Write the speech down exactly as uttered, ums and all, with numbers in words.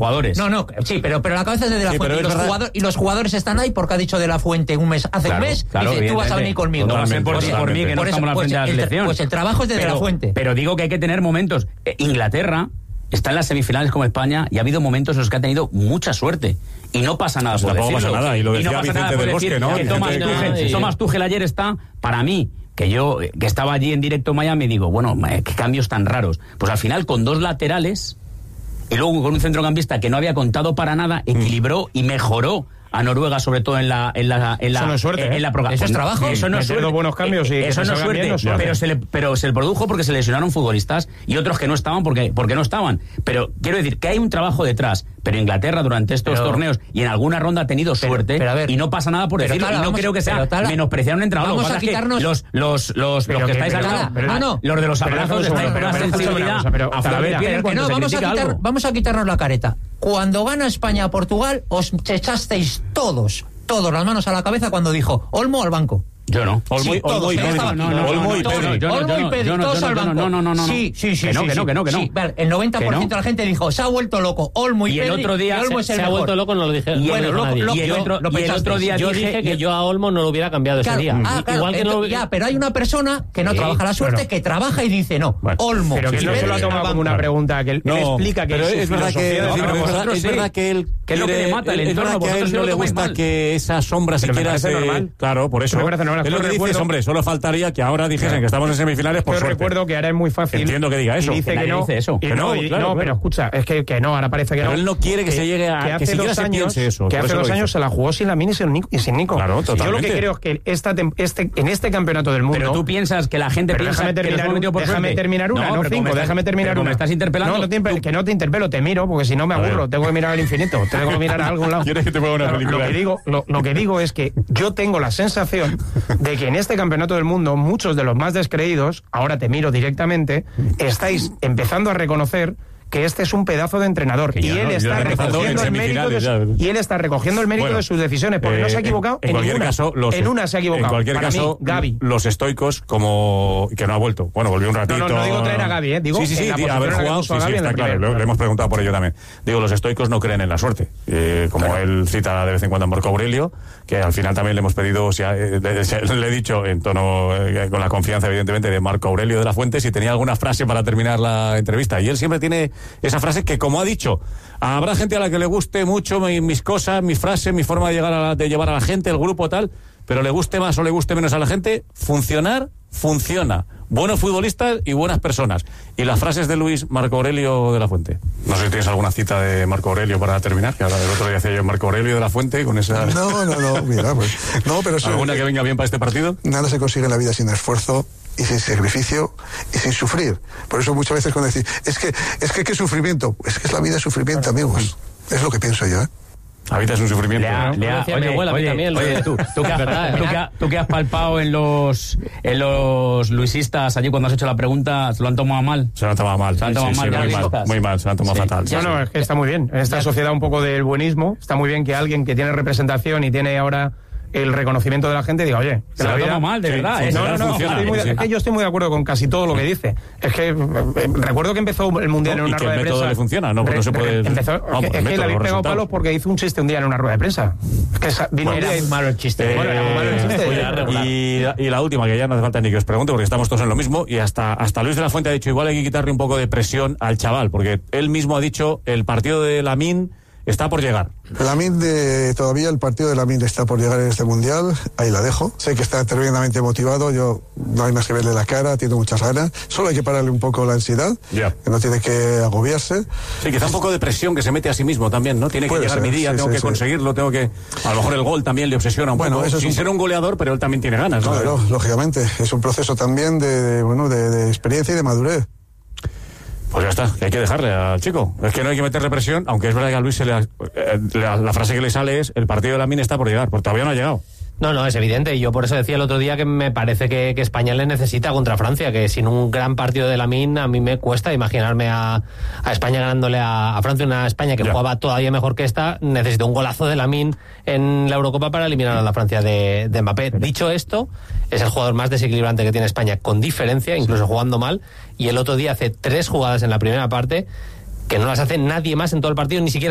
jugadores. No, no, sí, pero, pero la cabeza es de De La Sí, Fuente. Y los, jugador, y los jugadores están ahí porque ha dicho De La Fuente un mes, hace Claro, un mes, claro, dice, tú vas a venir conmigo. No va a ser por, por mí, que no Por eso, estamos a la pues, frente de la el, selección. pues el trabajo es de pero, De La Fuente. Pero digo que hay que tener momentos. Eh, Inglaterra está en las semifinales como España y ha habido momentos en los que ha tenido mucha suerte. Y no pasa nada Pues por tampoco decirlo. pasa nada, y lo decía no pasa Vicente nada por del decir Bosque, ¿no? que Thomas Vicente- Tuchel, Sí. Thomas Tuchel ayer está, para mí, que yo, que estaba allí en directo en Miami, digo, bueno, qué cambios tan raros. Pues al final, con dos laterales, y luego con un centrocampista que no había contado para nada, equilibró y mejoró a Noruega, sobre todo en la en la en la, Eso no es suerte, en, ¿eh? en la proga- Eso es trabajo. Eso no es Meter suerte. dos buenos cambios y Eh, que eso te no es salgan suerte, bien, no es suerte. pero se le pero se le produjo porque se lesionaron futbolistas y otros que no estaban porque porque no estaban. Pero quiero decir que hay un trabajo detrás. Pero Inglaterra durante estos Pero- torneos y en alguna ronda ha tenido Pero- suerte pero a ver, y no pasa nada por pero decirlo. Tala, y no vamos- creo que sea pero Tala, menospreciar a un entrenador. vamos Lo que a pasa es que quitarnos- los los los, Pero los que que- estáis pero- al lado, pero- ah, no. los de los Pero abrazos un estáis segundo, con una pero- pero escúchame una sensibilidad cosa, pero, a flor de Talavera, piel en Pero que cuanto no, se vamos a, critica quitar, algo. vamos a quitarnos la careta. Cuando gana España a Portugal, os echasteis todos, todos las manos a la cabeza cuando dijo Olmo al banco. Yo no. Olmo y- Sí, todos, Olmo y yo Pedri. estaba No, aquí. no, no, Olmo y no, Pedri. no, yo no, Olmo yo y no, Pedri, yo no, todos yo al no, banco. no, no, no, no. Sí, sí, sí. Que no, sí, que no, sí. que no, que no. Sí, vale, el noventa por ciento Que no. de la gente dijo, se ha vuelto loco Olmo y, Y el Pedri, otro día y Olmo se- es el Se ha mejor. vuelto loco, no lo dije. Y no el lo dijo loco- nadie. lo- y el yo- otro lo y el pensasteis. otro día Yo dije dije que y- yo a Olmo no lo hubiera cambiado ese Claro, día. ah, claro, Igual que no entonces, ya, pero hay una persona que no Sí, trabaja la suerte, claro. que trabaja y dice no, Bueno, Olmo. Pero que y él no se lo ha Pedri tomado al como una banco. pregunta, que él, él No, explica que pero su es verdad que, filosofía de es decir verdad- cosas- es verdad que él que es lo que quiere- le mata el es entorno, verdad que a vosotros él se no lo le tomáis gusta mal. que esa sombra Pero me siquiera parece se... normal. Claro, por eso. Me parece normal. Es lo Yo que dices, recuerdo- hombre, solo faltaría que ahora dijesen que estamos en semifinales por Yo suerte. recuerdo que ahora es muy fácil. Entiendo que diga eso. Y dice Que que nadie no. dice eso. Y Que no, no, y- claro, no, claro. pero escucha, es que, que no, ahora parece que Pero no. él no quiere que se llegue a- que hace siquiera dos se años, piense eso, Que por hace eso lo dos dice. años se la jugó sin Lamine y sin Nico. Y sin Nico. Claro, Y yo lo totalmente. que creo es que esta, tem- este, en este campeonato del mundo. Pero tú piensas que la gente Pero piensa déjame que nos terminar, hemos metido por déjame suerte. terminar una, no, pero como cinco, me estás- déjame terminar pero como una. me estás interpelando. No, no te impe- que no te interpelo, te miro, porque si no me A ver. aburro, tengo que mirar al infinito, tengo que mirar a algún lado. ¿Quieres que te ponga una Claro, película? Lo que, digo, lo, lo que digo es que yo tengo la sensación de que en este campeonato del mundo, muchos de los más descreídos, ahora te miro directamente, estáis empezando a reconocer que este es un pedazo de entrenador Que y ya él no, está ya empezando recogiendo en el mérito de semifinales, su, ya. y él está recogiendo el mérito Bueno, de sus decisiones porque eh, no se ha equivocado en, en, cualquier ninguna. caso los, en una se ha equivocado. en cualquier Para caso mí, Gavi. los estoicos como que no ha vuelto, bueno, volvió un ratito. No, no, no digo traer a Gavi, ¿eh? Digo sí, sí, sí, en la di- posición haber en la que jugado, puso a sí, sí, Gavi en la está claro, primera. le, le hemos preguntado por ello también. Digo, los estoicos no creen en la suerte, eh, como Claro. él cita de vez en cuando a Marco Aurelio, que al final también le hemos pedido, si ha- eh, le, se- le he dicho en tono, eh, con la confianza evidentemente de Marco Aurelio de la Fuente, si tenía alguna frase para terminar la entrevista, y él siempre tiene esa frase que, como ha dicho, habrá gente a la que le guste mucho mi- mis cosas, mis frases, mi forma de, llegar a la- de llevar a la gente, el grupo tal, pero le guste más o le guste menos a la gente, funcionar, funciona. Buenos futbolistas y buenas personas. Y las frases de Luis Marco Aurelio de la Fuente. No sé si tienes alguna cita de Marco Aurelio para terminar, que ahora el otro día hacía yo Marco Aurelio de la Fuente con esa... No, no, no, mira, pues. No, pero eso- ¿Alguna que venga bien para este partido? nada se consigue en la vida sin esfuerzo y sin sacrificio y sin sufrir. Por eso muchas veces cuando decís, es que, es que qué sufrimiento, es que es la vida es sufrimiento, amigos. Es lo que pienso yo, ¿eh? La vida es un sufrimiento. Le ha- ¿no? le ha- decía mi abuela, a mí también, lo oye, de- tú, tú, que has, ¿Verdad, eh? tú que has- tú que has palpado en los en los luisistas allí cuando has hecho la pregunta, se lo han tomado mal. Se lo han tomado mal. Se lo han tomado Sí, mal, sí, ya muy lo mal, estás. muy mal, se lo han tomado Sí. fatal. No, no, es que está muy bien. En esta sociedad un poco del buenismo, está muy bien que alguien que tiene representación y tiene ahora el reconocimiento de la gente diga, oye, que Se la lo vida... toma mal, de Sí, verdad. sí, ¿eh? No, no, no, funciona, estoy muy de- sí. es que yo estoy muy de acuerdo con casi todo lo que dice. Es que eh, eh, recuerdo que empezó el Mundial No, en y una que rueda el de método prensa. le funciona, no, porque no se puede- Empezó, Vamos, es que, el es que método, le habéis los pegado resultados. palos porque hizo un chiste un día en una rueda de prensa. Es que esa- vino Era un día muy malo el chiste. Eh, bueno, era muy malo el chiste. Pues ya regular. Y, y la última, que ya no hace falta ni que os pregunte, porque estamos todos en lo mismo, y hasta, hasta Luis de la Fuente ha dicho, igual hay que quitarle un poco de presión al chaval, porque él mismo ha dicho, el partido de Lamine está por llegar. Lamine de, todavía el partido de Lamine está por llegar en este mundial, ahí la dejo. Sé que está tremendamente motivado, yo no hay más que verle la cara, tiene muchas ganas. Solo hay que pararle un poco la ansiedad, Ya. que no tiene que agobiarse. Sí, quizá un poco de presión que se mete a sí mismo también, ¿no? Tiene que Puede llegar ser, mi día, sí, tengo sí, que sí. conseguirlo, tengo que... A lo mejor el gol también le obsesiona un Bueno, poco, eso es sin un- ser un goleador, pero él también tiene ganas, ¿no? Claro, lógicamente, es un proceso también de, de, bueno, de, de experiencia y de madurez. Pues ya está, que hay que dejarle al chico. Es que no hay que meterle presión, aunque es verdad que a Luis se le, eh, la, la frase que le sale es, el partido de Lamine está por llegar, porque todavía no ha llegado. No, no, es evidente. Y yo por eso decía el otro día que me parece que, que España le necesita contra Francia, que sin un gran partido de Lamine a mí me cuesta imaginarme a, a España ganándole a, a Francia, una España que Ya. jugaba todavía mejor que esta, necesita un golazo de Lamine en la Eurocopa para eliminar a la Francia de, de Mbappé. Dicho esto, es el jugador más desequilibrante que tiene España, con diferencia, incluso jugando mal, y el otro día hace tres jugadas en la primera parte que no las hace nadie más en todo el partido, ni siquiera